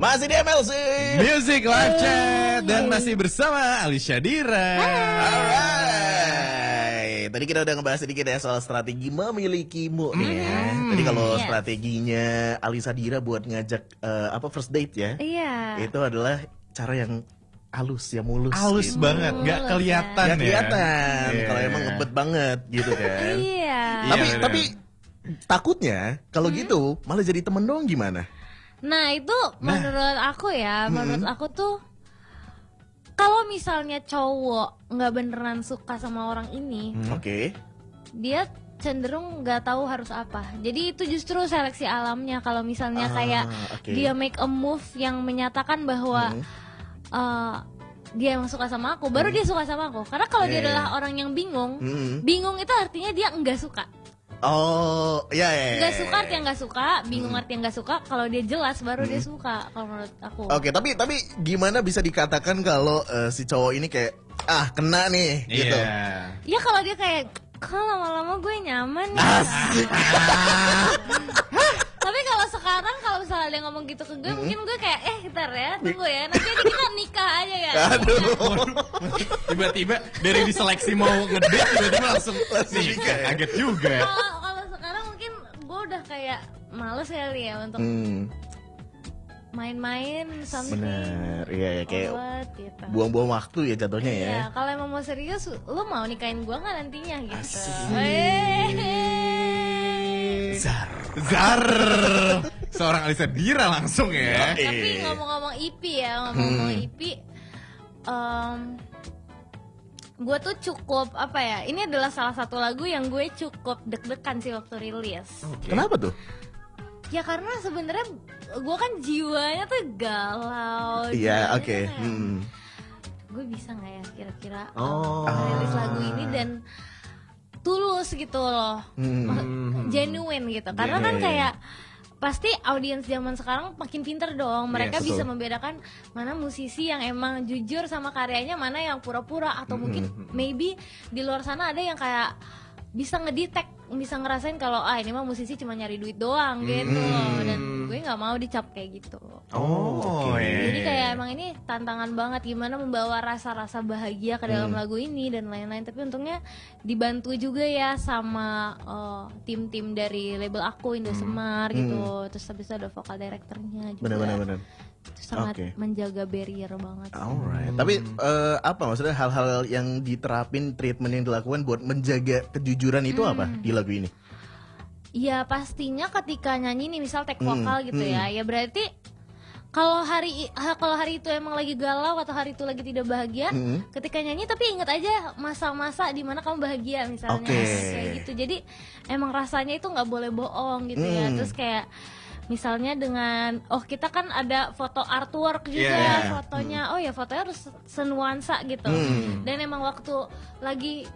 Masih di MLC Music Live Chat dan masih bersama Alisha Dira. Alright. Tadi kita udah ngebahas sedikit ya soal strategi memilikimu nih ya. Tadi kalau strateginya Alisha Dira buat ngajak first date ya. Iya. Itu adalah cara yang halus ya, mulus Halus gitu. banget, nggak kelihatan Nggak kelihatan ya. kalau emang ngebet banget gitu kan. Iya. Tapi takutnya kalau gitu malah jadi temen dong gimana? Nah itu menurut aku ya, menurut aku tuh kalau misalnya cowok nggak beneran suka sama orang ini, Oke. dia cenderung nggak tahu harus apa. Jadi itu justru seleksi alamnya. Kalau misalnya kayak oke. dia make a move yang menyatakan bahwa dia emang suka sama aku, baru dia suka sama aku. Karena kalau dia adalah orang yang bingung, bingung itu artinya dia nggak suka. Oh, iya. Nggak suka artinya nggak suka, bingung artinya nggak suka. Kalau dia jelas baru dia suka. Kalau menurut aku. Oke, tapi gimana bisa dikatakan kalau si cowok ini kayak kena nih gitu. Ya kalau dia kayak kok lama-lama gue nyaman ya. Asik. Tapi kalau sekarang kalau misalnya dia ngomong gitu ke gue, mungkin gue kayak bentar ya, tunggu ya. Nanti aja kita nikah aja ya. Aduh. Tiba-tiba dari diseleksi mau ngedate tiba-tiba langsung nikah. Kaget juga. Kalau sekarang mungkin gue udah kayak males kali ya untuk main-main something. Bener, iya ya kayak gitu. buang-buang waktu ya jatuhnya ya. Iya, kalau emang mau serius, lo mau nikahin gue nggak nantinya gitu. Zar. Seorang Alisha Dira langsung ya. Tapi ngomong-ngomong IP ya, ngomong-ngomong IP, gue tuh cukup apa ya? Ini adalah salah satu lagu yang gue cukup deg-degan sih waktu rilis. Kenapa tuh? Ya karena sebenarnya gue kan jiwanya tuh galau. Iya, jiwanya oke. kayak, gue bisa nggak ya kira-kira rilis lagu ini dan tulus gitu loh, genuine gitu. Karena kan kayak pasti audiens zaman sekarang makin pinter dong. Mereka bisa membedakan mana musisi yang emang jujur sama karyanya, mana yang pura-pura, atau mungkin maybe di luar sana ada yang kayak bisa ngedetect, bisa ngerasain kalau ini mah musisi cuma nyari duit doang gitu loh. Dan gue nggak mau dicap kayak gitu. Jadi kayak emang ini tantangan banget gimana membawa rasa-rasa bahagia ke dalam lagu ini dan lain-lain. Tapi untungnya dibantu juga ya sama tim-tim dari label aku, Indo Semar gitu. Terus habis itu ada vokal directornya juga. Bener. Itu sangat menjaga barrier banget. Alright. Tapi apa maksudnya hal-hal yang diterapin, treatment yang dilakukan buat menjaga kejujuran itu apa di lagu ini? Ya pastinya ketika nyanyi nih misal take vokal gitu ya berarti kalau hari itu emang lagi galau atau hari itu lagi tidak bahagia, ketika nyanyi tapi ingat aja masa-masa di mana kamu bahagia misalnya kayak gitu. Jadi emang rasanya itu nggak boleh bohong gitu ya. Terus kayak misalnya dengan kita kan ada foto artwork juga fotonya, fotonya harus senuansa gitu. Dan emang waktu lagi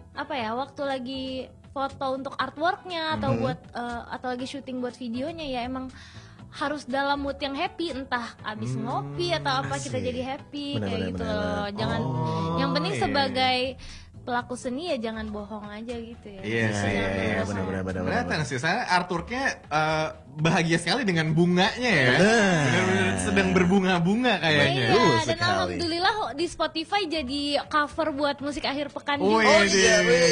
foto untuk artworknya atau atau lagi syuting buat videonya ya emang harus dalam mood yang happy, entah abis ngopi atau apa kita jadi happy kayak gitu loh. Jangan yang penting sebagai pelaku seni ya jangan bohong aja gitu ya. Iya, benar. Kelihatan sih, saya artworknya bahagia sekali dengan bunganya ya. Benar-benar sedang berbunga-bunga kayaknya. Iya, dan alhamdulillah di Spotify jadi cover buat musik akhir pekan juga. Iya.